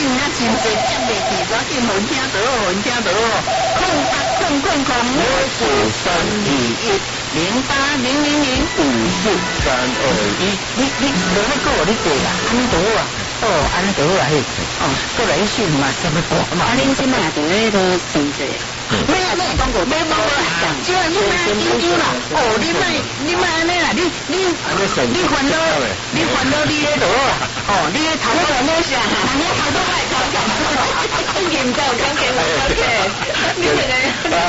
啊真济接袂起，赶紧混听到，混听到，空，我是3010800054321。你无咧讲你过啦，安多啊？哦，安多啊嘿，哦，过来一首嘛，什么歌嘛？ 恁即马就咧都成济。 没讲过，没讲过，就你买研究啦。哦，你买安尼啦，你烦恼你咧多啊？哦，你咧头都没想，你头都来头讲，研究讲给我了解。你这个，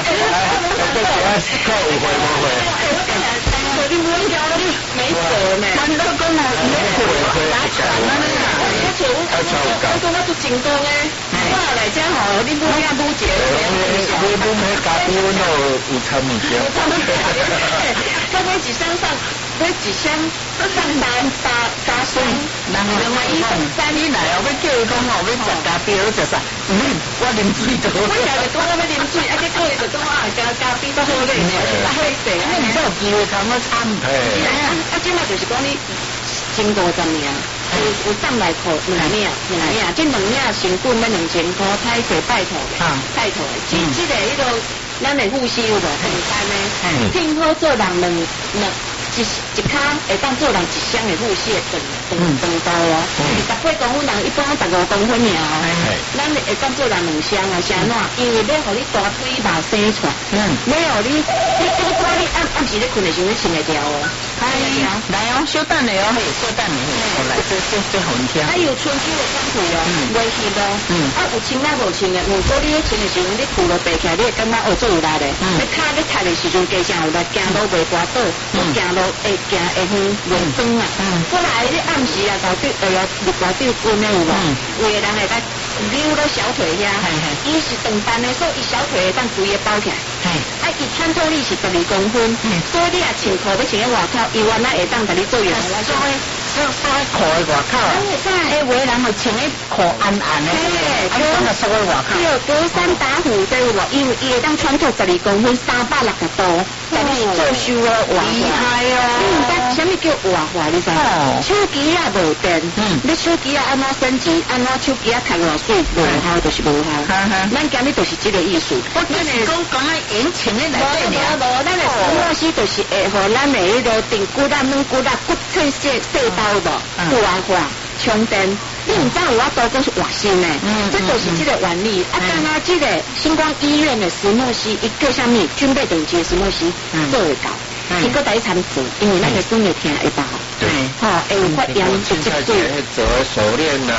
够会不会？你不会教你没辙呢？烦恼讲啊，没会，打拳啊你啊！我讲我做成功诶，我来遮吼，你不要不结。你不买咖啡我有参物件。他买一箱上，买一箱上打水，人另外伊3年来哦，要叫伊讲哦，要食咖啡，要食啥？我啉水多。我家就讲我要啉水，结果伊就讲啊，加咖啡都好咧，好势。你唔知有机会同我参？即马就是讲你经过10年。有3来块2领，这2领成本要2000块，太贵拜托的，拜托的。这个迄个咱的护膝有无？很干呢。听好做人一卡会当做人1箱的护膝长度哦，18公分人一般15公分尔哦。咱会当做人2箱啊，是安怎？因为要互你大腿肉生出来，要互你暗时咧困的时候穿会掉哦。来哦，小等下哦，小等下，来这好听。还有春秋的干腿哦，袂去咯。有穿啊无穿的，如果你咧穿的时候，你裤落白起来，你会感觉做有力的。你脚咧踏的时阵，加上有力，行路袂滑倒，行路会行会远袂短啊。过来你暗时啊，搞对入大对滚的有无？有的人会甲扭到小腿遐，伊是长单的，所以伊小腿会当规个包起来。伊穿透力是12公分，所以你也穿裤要穿喺外口，伊原来会当甲你做用。所以裤喺外口啊，有的人会穿喺裤暗暗的，安尼所以外口。有隔山打虎对有无？因为伊会当穿透12公分，360度，甲你做修哦，滑滑。厉害哦！你唔知啥物叫滑滑？你知？手机也无电，你手机啊安怎升级？安怎手机啊开偌水？无效就是无效。咱今日就是这个意思。我跟你讲啊，引擎的来对了。无，咱的石墨烯就是会互咱的迄个顶骨啊、软骨啊、骨脆细胞无滑滑充电。你唔知有我多讲是活性呢，这就是这个原理。刚刚这个星光医院的石墨烯，一个上面军备等级的石墨烯做会到。经过第一参做，因为咱的孙会听会到，对，会有发炎直接做。做手链呐。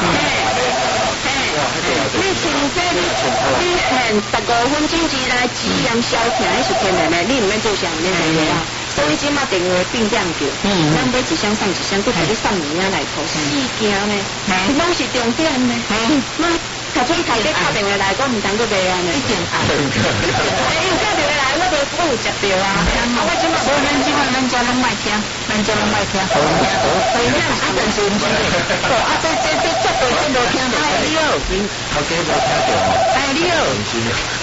你穿这你限15分钟之内止炎消疼，那是天然的，你唔免做啥，唔免做咩啊。所以即马电话并这样叫，咱买一箱送一箱，佫给你送物件来头4件呢，拢是重点呢。那头先头家打电话来，我唔通佫卖啊呢。一定啊！有打电话来，我有接到啊。我即马，所以咱家拢卖听，好听，好听啊！但是唔是这绝对真无听到。哎你好，头家无听到。哎你好，唔是。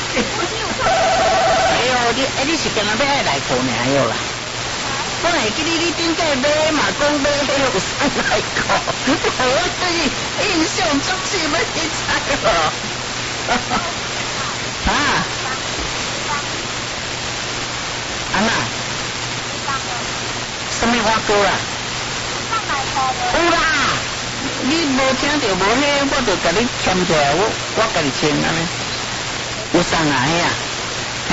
哎呦，你是今日要爱来考呢？哎呦啦！我会记你顶个买嘛，讲买迄个有啥来考？我对你印象中是要去猜咯。啊？安娜？什么花歌啊？有啦！你无听到无迄，我就甲你签出来，我甲你签安尼。有送啊迄啊？嘿，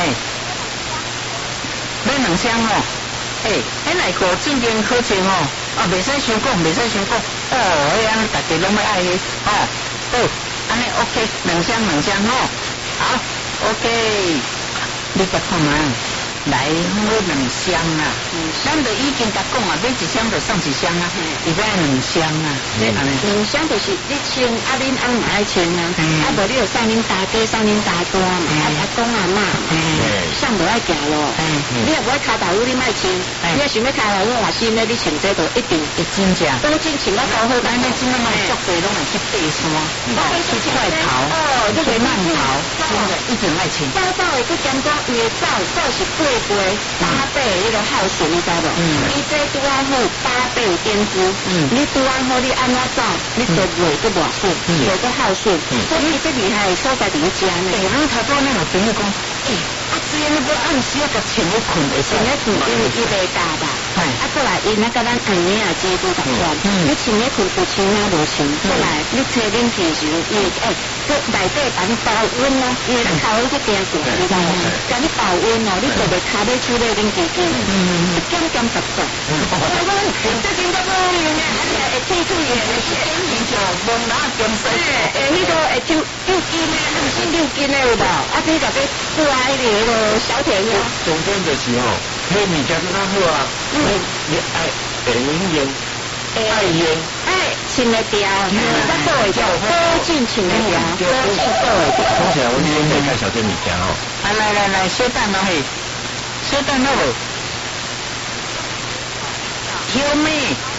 买2箱哦。迄内裤正经好穿哦，袂使伤讲，哦，迄安尼大家拢要爱去，好，安尼 OK， 2箱吼，好 ，OK， 你甲看嘛，来买2箱啊，咱就已经甲讲啊，买1箱就送1箱啊，伊要2箱啊，你安尼，2箱就是你穿，恁翁嘛爱穿啊，无你就送恁大哥，送恁大哥嘛，阿公阿嬷嘛，上无爱行咯，你若无爱骹头路，你莫穿，你若想要骹头路话，新的你穿这都一定会真正，都真穿我高好，咱你真正嘛足多拢会去爬山，去怪头，去慢头，真的一定爱穿。早早的去监管，伊会走是过倍8倍迄个耗损，你知无？你这拄啊好8倍点子，你拄啊好你安怎走，你就袂个磨损，袂个耗损，所以这厉害的所在伫咧遮呢。 我头拄那个朋友讲，这样你要按时个穿咧困会使， 因为伊袂大吧，过来伊那个咱按年啊制度习惯，你穿咧困有穿啊无穿，过来你吹冷气时，伊个内底把你保温咯，伊个头去定住，你知无？甲你保温哦，你就袂卡咧手咧冷气机，减实在。最近都无用啊，而且会退出去，减盐就无哪减水。迄个会就6斤诶，还是6斤诶有无？啊，你就俾挂迄个小铁鱼。 重点就是吼，迄物件更较好啊，你爱用爱用。 穿得掉，咱做会掉，保证穿得掉，保证做会掉。 讲起来，我今天介绍这物件哦。来，小蛋咯嘿，小蛋好无？小妹，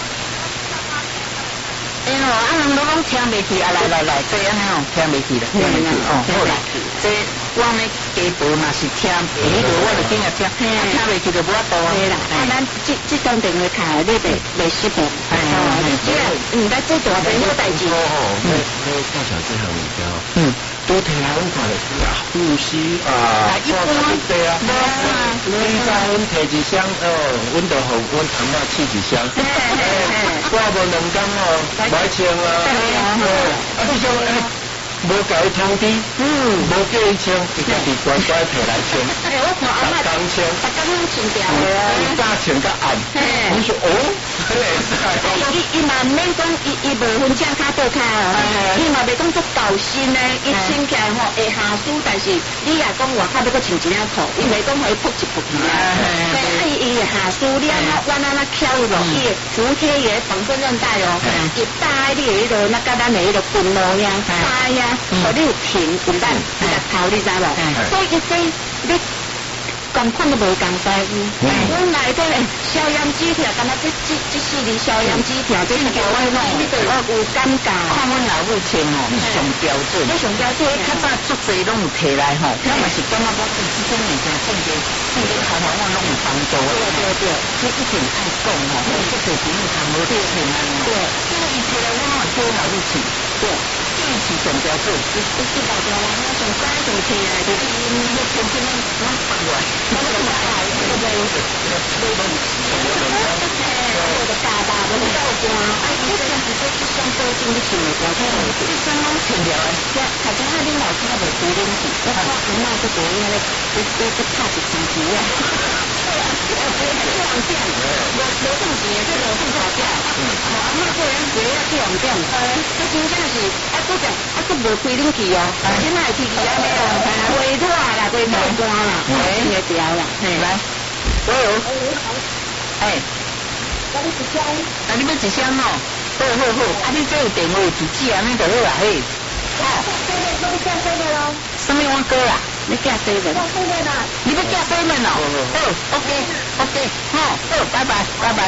人都拢听袂去啊！来，这样哦，听袂去啦，听袂去哦。好啦，这我呢家婆若是听，迄个我就紧啊听，听袂去就无法度啊。 对啦，咱这张电话卡你袂失望。你这做朋友代志。 你介绍这项物件哦。都摕来阮看就知啊。是啊。一般对啊。你再阮摕一箱阮就互阮阿嬷试一箱。我无2工哦，买穿啊。你像无甲伊通知，无叫伊穿，伊家己乖乖摕来穿。 我看阿嬷逐工穿拢穿掉了。 早穿甲暗。我说伊嘛免讲，伊无分正卡倒卡哦，伊嘛袂讲足够新呢，伊穿起来吼会下输，但是你也讲外口要搁穿一领裤，伊袂讲互伊扑一扑去啊。伊下输，你安那翘落，伊服帖也绑身韧带哦，伊搭你迄个那甲咱的迄个筋膜呀，搭呀，互你有挺有力，你个头你知无？所以伊这你。同款都无共在乎，阮内底消炎纸条，敢若这4字消炎纸条，这是叫我弄，你对我有感觉。 看阮老母穿哦，上标准。 你上标准， 较早足侪拢有摕来吼，我嘛是感觉讲这种物件正经头发我拢有帮助。对，你一定爱讲吼，这个朋友通无对听啊。对，因为伊摕来我嘛叫老母穿。对，这是上标准。 这大条啦，我上早上摕来就是要天天我放落来。我就买来，我就大大的豆干，这样子这一箱多进去了，我看一箱拢停掉了。大家那恁老师还袂煮冷气，我看阿嬷这个这拍一场球啊。这样，无挣钱的，这个挣钞票。阿嬷个人学要去往这样，这真正是佫无开冷气哦，现在天气安尼哦，微热啦，微热干啦，听得掉啦。 来，你要一箱哦？好，你这有电话一支安尼就好啦嘿。 你嫁谁的咯？ 什么我哥啊？ 你嫁谁的？ 你要嫁谁的哦？好 ，OK，好，拜拜。